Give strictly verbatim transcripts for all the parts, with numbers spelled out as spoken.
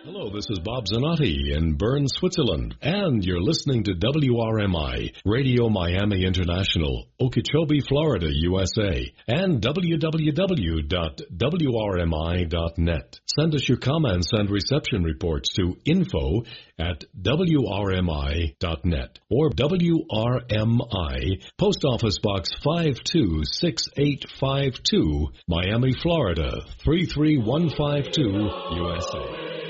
Hello, this is Bob Zanotti in Bern, Switzerland, and you're listening to W R M I, Radio Miami International, Okeechobee, Florida, U S A, and w w w dot w r m i dot net. Send us your comments and reception reports to info at w r m i dot net or W R M I, Post Office Box five two six eight five two, Miami, Florida, three three one five two, U S A.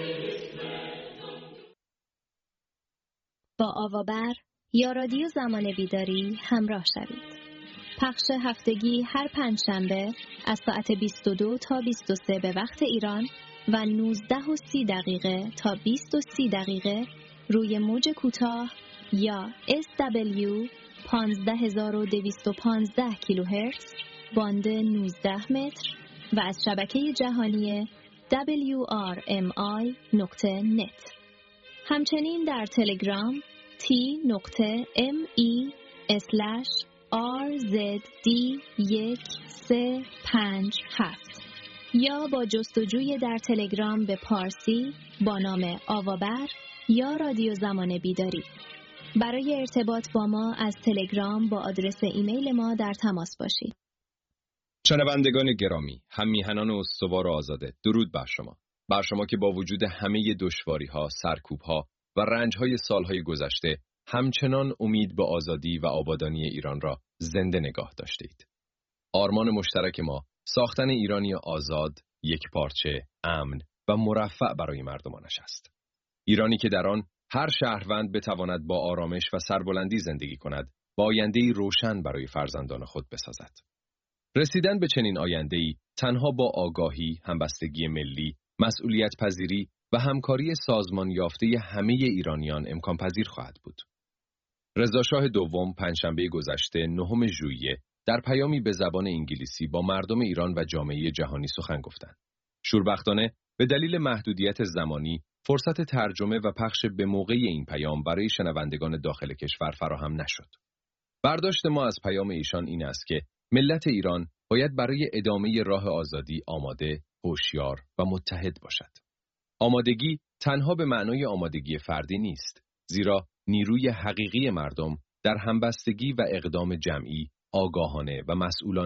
با آوابر یا رادیو زمان بیداری همراه شوید. پخش هفتگی هر پنجشنبه از ساعت بیست و دو تا بیست و سه به وقت ایران و نوزده و سی دقیقه تا بیست و سی دقیقه روی موج کوتاه یا اس دبلیو پانزده هزار و دویست و پانزده کیلوهرتز باند نوزده متر و از شبکه جهانی دبلیو آر ام آی نقطه نت. همچنین در تلگرام تی نقطه ام ای اسلش آر زد دی یک سه پنج هفت یا با جستجوی در تلگرام به پارسی با نام آوابر یا رادیو زمان بیداری. برای ارتباط با ما از تلگرام با آدرس ایمیل ما در تماس باشید. شنوندگان گرامی، هم میهنان استوار و آزاده، درود بر شما. بر شما که با وجود همه دشواری‌ها، سرکوب‌ها و رنج‌های سال‌های گذشته همچنان امید به آزادی و آبادانی ایران را زنده نگاه داشتید. آرمان مشترک ما ساختن ایرانی آزاد، یکپارچه، امن و مرفع برای مردمانش است. ایرانی که در آن هر شهروند بتواند با آرامش و سربلندی زندگی کند و آینده‌ای روشن برای فرزندان خود بسازد. رسیدن به چنین آینده‌ای تنها با آگاهی، همبستگی ملی، مسئولیت پذیری و همکاری سازمان یافته همه ایرانیان امکان پذیر خواهد بود. رضا شاه دوم پنجشنبه گذشته نهم ژوئیه در پیامی به زبان انگلیسی با مردم ایران و جامعه جهانی سخن گفتند. شوربختانه به دلیل محدودیت زمانی فرصت ترجمه و پخش به موقع این پیام برای شنوندگان داخل کشور فراهم نشد. برداشت ما از پیام ایشان این است که ملت ایران باید برای ادامه راه آزادی آماده، هوشیار و متحد باشد. آمادگی تنها به معنای آمادگی فردی نیست، زیرا نیروی حقیقی مردم در همبستگی و اقدام جمعی، آگاهانه و مسئولانه